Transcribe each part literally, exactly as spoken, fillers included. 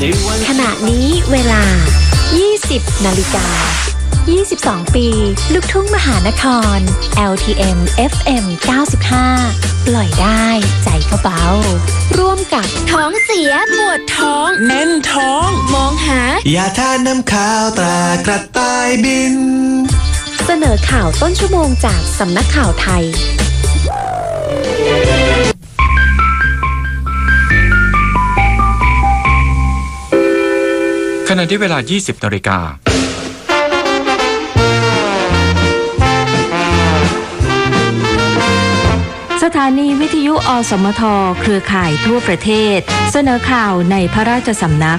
ขณะนี้เวลา ยี่สิบนาฬิกายี่สิบสอง ปีลูกทุ่งมหานคร แอล ที เอ็ม เอฟ เอ็ม เก้าสิบห้า ปล่อยได้ใจก็เบาร่วมกับท้องเสียปวดท้องแน่นท้องมองหายาทาน้ำขาวตรากระต่ายบินเสนอข่าวต้นชั่วโมงจากสำนักข่าวไทยขณะที่เวลา ยี่สิบนาฬิกาสถานีวิทยุอสมทเครือข่ายทั่วประเทศเสนอข่าวในพระราชสำนัก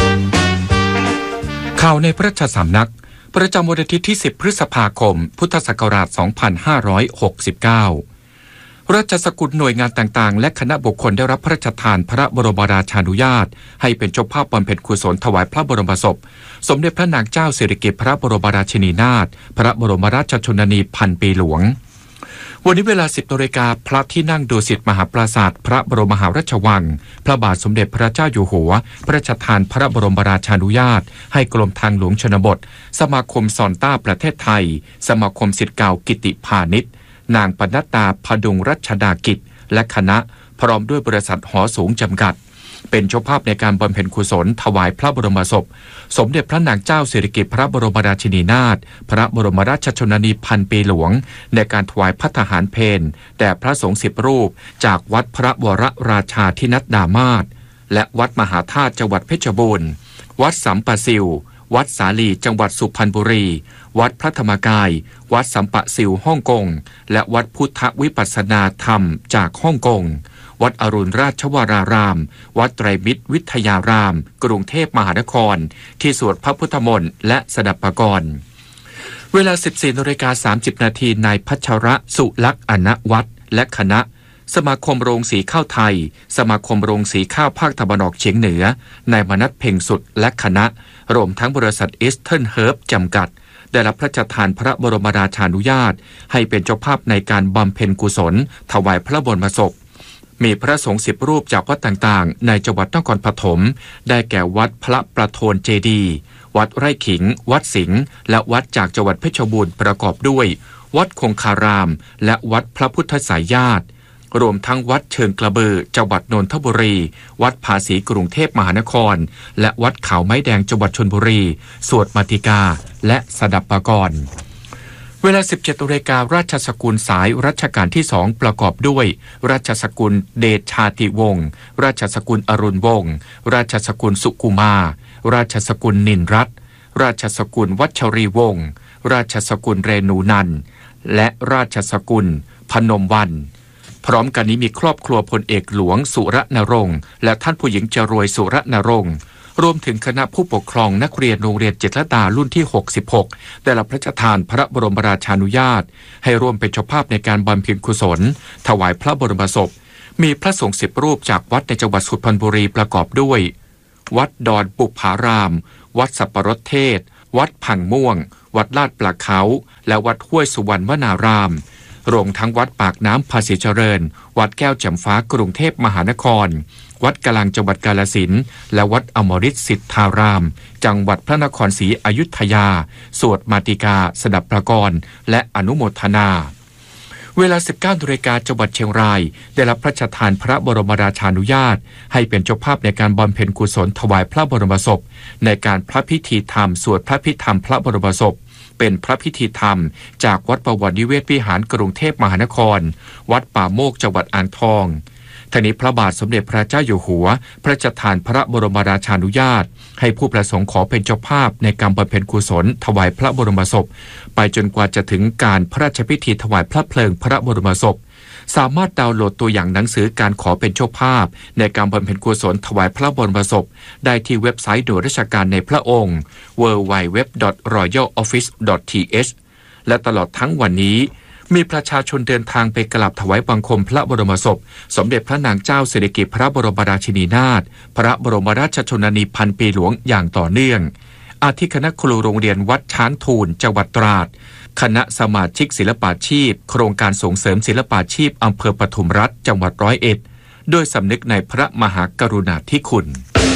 ข่าวในพระราชสำนักประจำวันอาทิตย์ที่สิบพฤษภาคมพุทธศักราชสองพันห้าร้อยหกสิบเก้าราชสกุลหน่วยงานต่างๆและคณะบุคคลได้รับพระราชทานพระบรมราชานุญาตให้เป็นเจ้าภาพบำเพ็ญกุศลถวายพระบรมศพสมเด็จพระนางเจ้าสิริกิติ์พระบรมราชินีนาถพระบรมราชชนนีพันปีหลวงวันนี้เวลา สิบนาฬิกาพระที่นั่งดุสิตมหาปราสาทพระบรมมหาราชวังพระบาทสมเด็จพระเจ้าอยู่หัวพระราชทานพระบรมราชานุญาตให้กรมทางหลวงชนบทสมาคมซอนต้าประเทศไทยสมาคมศิษย์เก่ากิติพาณิชย์นางปนัดดาพดุงรัชดากิจและคณะพร้อมด้วยบริษัทหอสูงจำกัดเป็นเจ้าภาพในการบำเพ็ญกุศลถวายพระบรมศพสมเด็จพระนางเจ้าสิริกิติ์พระบรมราชินีนาถพระบรมราชชนนีพันปีหลวงในการถวายภัตตาหารเพลแด่พระสงฆ์สิบรูปจากวัดพระวรราชาธินัดดามาศและวัดมหาธาตุจังหวัดเพชรบูรณ์วัดสัมปะซิววัดสาลีจังหวัดสุพรรณบุรีวัดพระธรรมกายวัดสัมปะซิวฮ่องกงและวัดพุทธวิปัสสนาธรรมจากฮ่องกงวัดอรุณราชวรารามวัดไตรมิตรวิทยารามกรุงเทพมหานครที่สวดพระพุทธมนต์และสดับปกรณ์เวลา สิบสี่นาฬิกาสามสิบนาทีนายพัชระสุลักษณ์อนวัฒน์และคณะสมาคมโรงสีข้าวไทยสมาคมโรงสีข้าวภาคตะวันออกเฉียงเหนือนายมนัสเพ็งสุดและคณะรวมทั้งบริษัทอีสเทิร์นเฮิร์บจำกัดได้รับพระราชทานพระบรมราชานุญาตให้เป็นเจ้าภาพในการบำเพ็ญกุศลถวายพระบรมศพมีพระสงฆ์สิบรูปจากวัดต่างๆในจังหวัดนครปฐมได้แก่วัดพระประโทนเจดีย์วัดไร่ขิงวัดสิงห์และวัดจากจังหวัดเพชรบูรณ์ประกอบด้วยวัดคงคารามและวัดพระพุทธสายญาติรวมทั้งวัดเชิงกระบือจังหวัดนนทบุรีวัดภาษีกรุงเทพมหานครและวัดเขาไม้แดงจังหวัดชลบุรีสวดมาติกาและสดับปกรณ์เวลา สิบเจ็ดนาฬิการาชสกุลสายรัชกาลที่สองประกอบด้วยราชสกุลเดชชาติวงศ์ราชสกุลอรุณวงศ์ราชสกุลสุกุมาราชสกุลนินรัตน์ราชสกุลวัชรีวงศ์ราชสกุลเรนูนันท์และราชสกุลพนมวรรณพร้อมกันนี้มีครอบครัวพลเอกหลวงสุรณรงค์และท่านผู้หญิงจรวยสุรณรงค์รวมถึงคณะผู้ปกครองนักเรียนโรงเรียนจิตรลดารุ่นที่หกสิบหกได้รับพระราชทานพระบรมราชานุญาตให้ร่วมเป็นเจ้าภาพในการบำเพ็ญกุศลถวายพระบรมศพมีพระสงฆ์สิบรูปจากวัดในจังหวัดสุพรรณบุรีประกอบด้วยวัดดอนปุพารามวัดสัปปะรดเทศวัดพังม่วงวัดลาดปลาเขาและวัดห้วยสุวรรณวนารามรวมทั้งวัดปากน้ำภาษีเจริญวัดแก้วแจ่มฟ้ากรุงเทพมหานครวัดกลางจังหวัดกาฬสินธุ์และวัดอมฤตสิทธารามจังหวัดพระนครศรีอยุธยาสวดมาติกาสดับปกรณ์และอนุโมทนาเวลา สิบเก้านาฬิกาจังหวัดเชียงรายได้รับพระราชทานพระบรมราชานุญาตให้เป็นเจ้าภาพในการบำเพ็ญกุศลถวายพระบรมศพในการพระพิธีธรรมสวดพระพิธรรมพระบรมศพเป็นพระพิธีธรรมจากวัดประวัตินิเวศวิหารกรุงเทพมหานครวัดป่าโมกจังหวัดอ่างทองทางนี้พระบาทสมเด็จพระเจ้าอยู่หัวพระราชทานพระบรมราชานุญาตให้ผู้ประสงค์ขอเป็นเจ้าภาพในการบำเพ็ญกุศลถวายพระบรมศพไปจนกว่าจะถึงการพระราชพิธีถวายพระเพลิงพระบรมศพสามารถดาวน์โหลดตัวอย่างหนังสือการขอเป็นเจ้าภาพในการบำเพ็ญกุศลถวายพระบรมศพได้ที่เว็บไซต์โดยราชการในพระองค์ ดับเบิลยู ดับเบิลยู ดับเบิลยู ดอท รอยัล ออฟฟิศ ดอท ที เอช และตลอดทั้งวันนี้มีประชาชนเดินทางไปกราบถวายบังคมพระบรมศพสมเด็จพระนางเจ้าสิริกิติ์พระบรมราชินีนาถพระบรมราชชนนีพันปีหลวงอย่างต่อเนื่องอาทิคณะครูโรงเรียนวัดช้างทูลจังหวัดตราดคณะสมาชิกศิลปาชีพโครงการส่งเสริมศิลปาชีพอำเภอปทุมรัฐจังหวัดร้อยเอ็ดโดยสำนึกในพระมหากรุณาธิคุณ